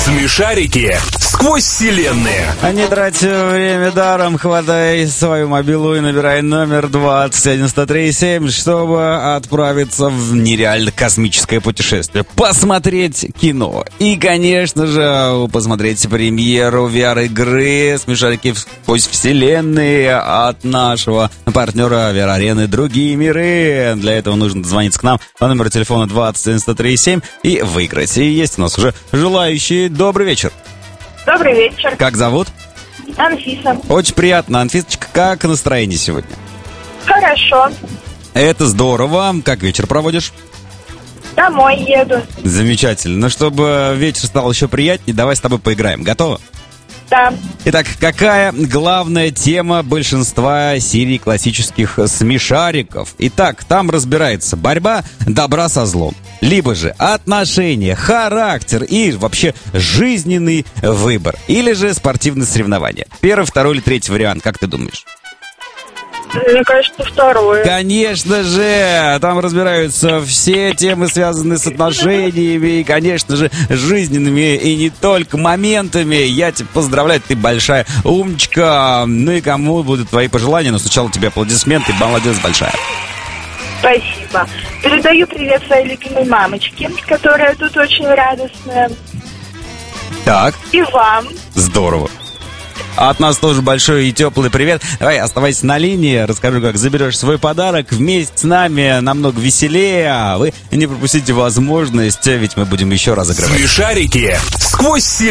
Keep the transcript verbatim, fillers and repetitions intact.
Смешарики сквозь вселенные. А не трать время даром, хватай свою мобилу и набирай номер двадцать один сто три семь, чтобы отправиться в нереально космическое путешествие. Посмотреть кино. И, конечно же, посмотреть премьеру ви ар-игры «Смешарики сквозь вселенные» от нашего партнера ви ар-арены «Другие миры». Для этого нужно дозвониться к нам по номеру телефона двадцать один сто три семь и выиграть. И есть у нас уже желающие. Добрый вечер. Добрый вечер. Как зовут? Анфиса. Очень приятно. Анфисочка, как настроение сегодня? Хорошо. Это здорово. Как вечер проводишь? Домой еду. Замечательно. Но чтобы вечер стал еще приятнее, давай с тобой поиграем. Готова? Да. Итак, какая главная тема большинства серий классических смешариков? Итак, там разбирается борьба добра со злом. Либо же отношения, характер и вообще жизненный выбор. Или же спортивные соревнования. Первый, второй или третий вариант, как ты думаешь? Мне кажется, второе. Конечно же, там разбираются все темы, связанные с отношениями и, конечно же, жизненными и не только моментами. Я тебя поздравляю, ты большая умничка. Ну и кому будут твои пожелания? Но сначала тебе аплодисменты, молодец большая. Спасибо. Передаю привет своей любимой мамочке, которая тут очень радостная. Так. И вам. Здорово. От нас тоже большой и теплый привет. Давай, оставайся на линии, расскажу, как заберешь свой подарок. Вместе с нами намного веселее. А вы не пропустите возможность, ведь мы будем еще разыгрывать. Смешарики сквозь вселенные.